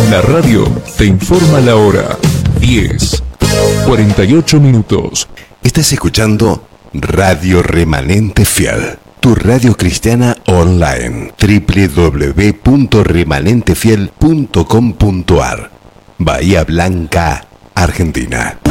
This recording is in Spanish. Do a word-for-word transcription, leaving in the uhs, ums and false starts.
La radio te informa la hora. diez, cuarenta y ocho minutos. Estás escuchando Radio Remanente Fiel, tu radio cristiana online. doble u doble u doble u punto remanente fiel punto com punto a r. Bahía Blanca, Argentina.